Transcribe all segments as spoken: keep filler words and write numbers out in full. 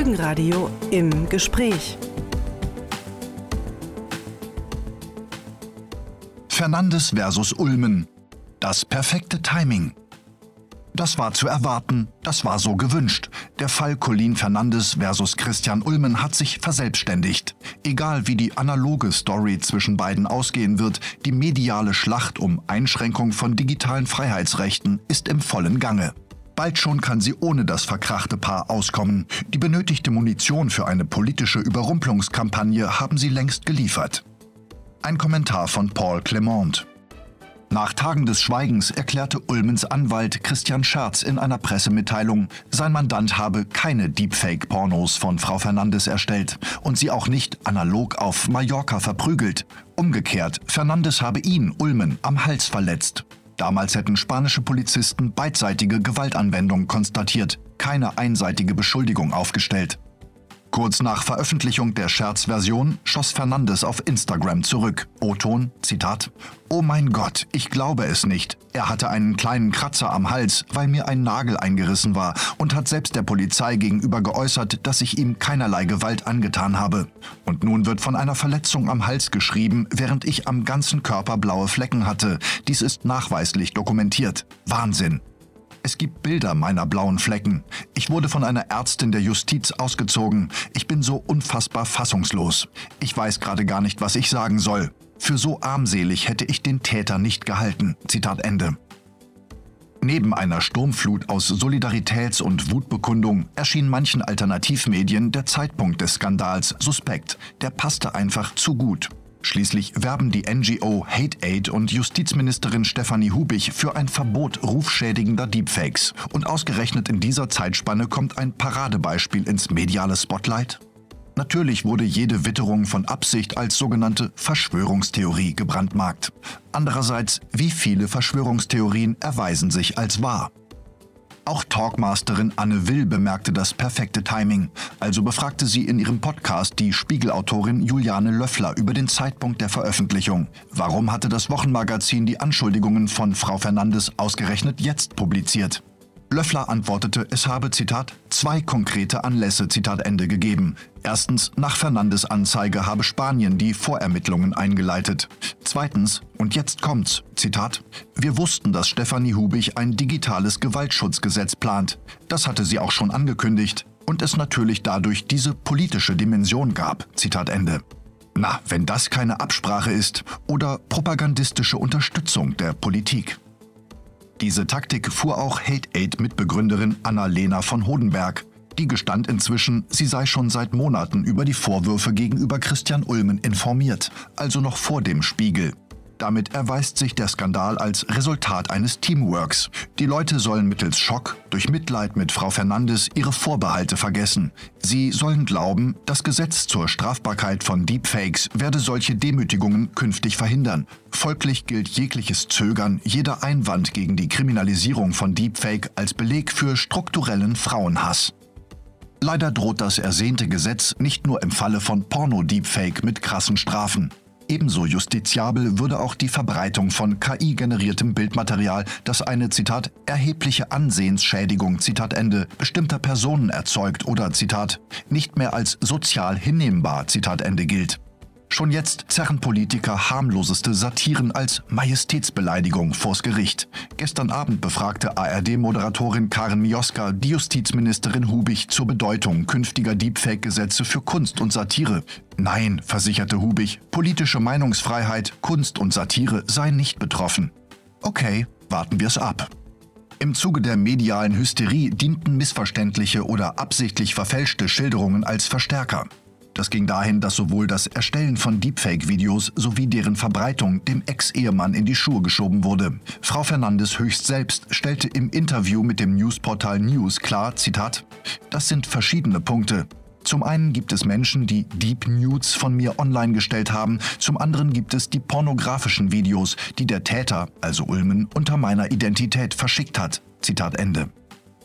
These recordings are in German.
Lügenradio im Gespräch. Fernandes versus Ulmen. Das perfekte Timing. Das war zu erwarten, das war so gewünscht. Der Fall Colin Fernandes versus Christian Ulmen hat sich verselbstständigt. Egal wie die analoge Story zwischen beiden ausgehen wird, die mediale Schlacht um Einschränkung von digitalen Freiheitsrechten ist im vollen Gange. Bald schon kann sie ohne das verkrachte Paar auskommen. Die benötigte Munition für eine politische Überrumpelungskampagne haben sie längst geliefert. Ein Kommentar von Paul Clement. Nach Tagen des Schweigens erklärte Ulmens Anwalt Christian Scherz in einer Pressemitteilung, sein Mandant habe keine Deepfake-Pornos von Frau Fernandes erstellt und sie auch nicht analog auf Mallorca verprügelt. Umgekehrt, Fernandes habe ihn, Ulmen, am Hals verletzt. Damals hätten spanische Polizisten beidseitige Gewaltanwendung konstatiert, keine einseitige Beschuldigung aufgestellt. Kurz nach Veröffentlichung der Scherz-Version schoss Fernandes auf Instagram zurück. O-Ton, Zitat: „Oh mein Gott, ich glaube es nicht. Er hatte einen kleinen Kratzer am Hals, weil mir ein Nagel eingerissen war und hat selbst der Polizei gegenüber geäußert, dass ich ihm keinerlei Gewalt angetan habe. Und nun wird von einer Verletzung am Hals geschrieben, während ich am ganzen Körper blaue Flecken hatte. Dies ist nachweislich dokumentiert. Wahnsinn. Es gibt Bilder meiner blauen Flecken. Ich wurde von einer Ärztin der Justiz ausgezogen. Ich bin so unfassbar fassungslos. Ich weiß gerade gar nicht, was ich sagen soll. Für so armselig hätte ich den Täter nicht gehalten." Zitat Ende. Neben einer Sturmflut aus Solidaritäts- und Wutbekundung erschien manchen Alternativmedien der Zeitpunkt des Skandals suspekt. Der passte einfach zu gut. Schließlich werben die N G O Hate Aid und Justizministerin Stefanie Hubich für ein Verbot rufschädigender Deepfakes. Und ausgerechnet in dieser Zeitspanne kommt ein Paradebeispiel ins mediale Spotlight. Natürlich wurde jede Witterung von Absicht als sogenannte Verschwörungstheorie gebrandmarkt. Andererseits, wie viele Verschwörungstheorien erweisen sich als wahr? Auch Talkmasterin Anne Will bemerkte das perfekte Timing. Also befragte sie in ihrem Podcast die Spiegel-Autorin Juliane Löffler über den Zeitpunkt der Veröffentlichung. Warum hatte das Wochenmagazin die Anschuldigungen von Frau Fernandes ausgerechnet jetzt publiziert? Löffler antwortete, es habe, Zitat, zwei konkrete Anlässe, Zitat Ende, gegeben. Erstens, nach Fernandes Anzeige habe Spanien die Vorermittlungen eingeleitet. Zweitens, und jetzt kommt's, Zitat, wir wussten, dass Stefanie Hubich ein digitales Gewaltschutzgesetz plant. Das hatte sie auch schon angekündigt und es natürlich dadurch diese politische Dimension gab, Zitat Ende. Na, wenn das keine Absprache ist oder propagandistische Unterstützung der Politik. Diese Taktik fuhr auch Hate Aid-Mitbegründerin Anna-Lena von Hodenberg. Die gestand inzwischen, sie sei schon seit Monaten über die Vorwürfe gegenüber Christian Ulmen informiert, also noch vor dem Spiegel. Damit erweist sich der Skandal als Resultat eines Teamworks. Die Leute sollen mittels Schock, durch Mitleid mit Frau Fernandes ihre Vorbehalte vergessen. Sie sollen glauben, das Gesetz zur Strafbarkeit von Deepfakes werde solche Demütigungen künftig verhindern. Folglich gilt jegliches Zögern, jeder Einwand gegen die Kriminalisierung von Deepfake als Beleg für strukturellen Frauenhass. Leider droht das ersehnte Gesetz nicht nur im Falle von Porno-Deepfake mit krassen Strafen. Ebenso justiziabel würde auch die Verbreitung von K I-generiertem Bildmaterial, das eine, Zitat, erhebliche Ansehensschädigung, Zitat Ende, bestimmter Personen erzeugt oder, Zitat, nicht mehr als sozial hinnehmbar, Zitat Ende gilt. Schon jetzt zerren Politiker harmloseste Satiren als Majestätsbeleidigung vors Gericht. Gestern Abend befragte A R D-Moderatorin Karen Mioska die Justizministerin Hubich zur Bedeutung künftiger Deepfake-Gesetze für Kunst und Satire. Nein, versicherte Hubich, politische Meinungsfreiheit, Kunst und Satire seien nicht betroffen. Okay, warten wir es ab. Im Zuge der medialen Hysterie dienten missverständliche oder absichtlich verfälschte Schilderungen als Verstärker. Das ging dahin, dass sowohl das Erstellen von Deepfake-Videos sowie deren Verbreitung dem Ex-Ehemann in die Schuhe geschoben wurde. Frau Fernandes höchst selbst stellte im Interview mit dem Newsportal News klar, Zitat, das sind verschiedene Punkte. Zum einen gibt es Menschen, die Deep Nudes von mir online gestellt haben, zum anderen gibt es die pornografischen Videos, die der Täter, also Ulmen, unter meiner Identität verschickt hat. Zitat Ende.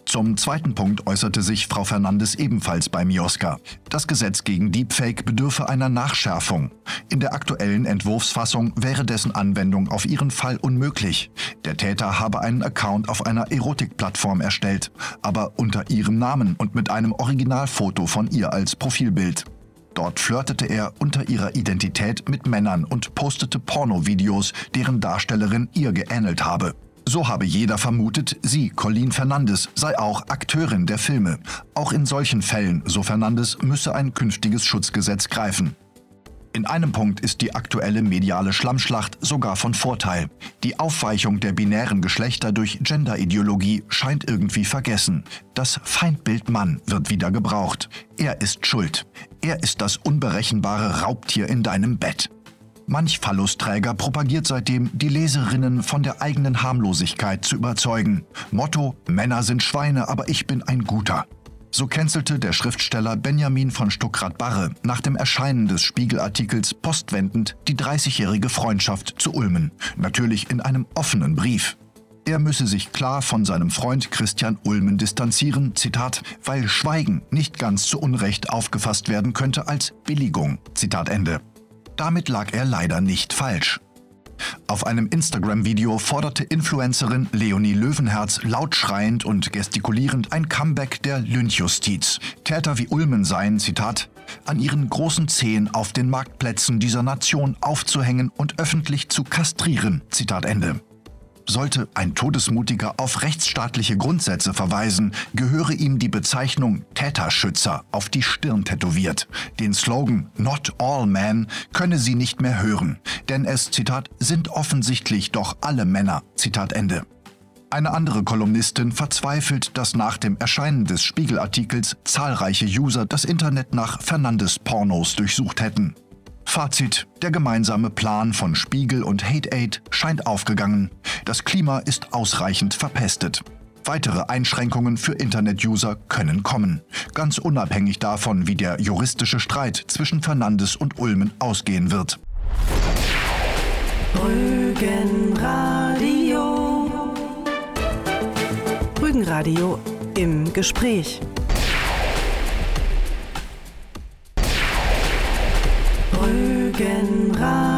Zum zweiten Punkt äußerte sich Frau Fernandes ebenfalls bei Mioska. Das Gesetz gegen Deepfake bedürfe einer Nachschärfung. In der aktuellen Entwurfsfassung wäre dessen Anwendung auf ihren Fall unmöglich. Der Täter habe einen Account auf einer Erotikplattform erstellt, aber unter ihrem Namen und mit einem Originalfoto von ihr als Profilbild. Dort flirtete er unter ihrer Identität mit Männern und postete Pornovideos, deren Darstellerin ihr geähnelt habe. So habe jeder vermutet, sie, Colleen Fernandes, sei auch Akteurin der Filme. Auch in solchen Fällen, so Fernandes, müsse ein künftiges Schutzgesetz greifen. In einem Punkt ist die aktuelle mediale Schlammschlacht sogar von Vorteil. Die Aufweichung der binären Geschlechter durch Genderideologie scheint irgendwie vergessen. Das Feindbild Mann wird wieder gebraucht. Er ist schuld. Er ist das unberechenbare Raubtier in deinem Bett. Manch Phallusträger propagiert seitdem, die Leserinnen von der eigenen Harmlosigkeit zu überzeugen. Motto: Männer sind Schweine, aber ich bin ein Guter. So cancelte der Schriftsteller Benjamin von Stuckrad-Barre nach dem Erscheinen des Spiegel-Artikels postwendend die dreißigjährige Freundschaft zu Ulmen, natürlich in einem offenen Brief. Er müsse sich klar von seinem Freund Christian Ulmen distanzieren, Zitat, weil Schweigen nicht ganz zu Unrecht aufgefasst werden könnte als Billigung, Zitat Ende. Damit lag er leider nicht falsch. Auf einem Instagram-Video forderte Influencerin Leonie Löwenherz laut schreiend und gestikulierend ein Comeback der Lynchjustiz. Täter wie Ulmen seien, Zitat, an ihren großen Zehen auf den Marktplätzen dieser Nation aufzuhängen und öffentlich zu kastrieren, Zitat Ende. Sollte ein Todesmutiger auf rechtsstaatliche Grundsätze verweisen, gehöre ihm die Bezeichnung Täterschützer auf die Stirn tätowiert. Den Slogan Not all men könne sie nicht mehr hören, denn es, Zitat, sind offensichtlich doch alle Männer, Zitat Ende. Eine andere Kolumnistin verzweifelt, dass nach dem Erscheinen des Spiegelartikels zahlreiche User das Internet nach Fernandes-Pornos durchsucht hätten. Fazit: Der gemeinsame Plan von Spiegel und Hate-Aid scheint aufgegangen. Das Klima ist ausreichend verpestet. Weitere Einschränkungen für Internet-User können kommen, ganz unabhängig davon, wie der juristische Streit zwischen Fernandes und Ulmen ausgehen wird. Rügenradio. Rügenradio im Gespräch. Rügenradio.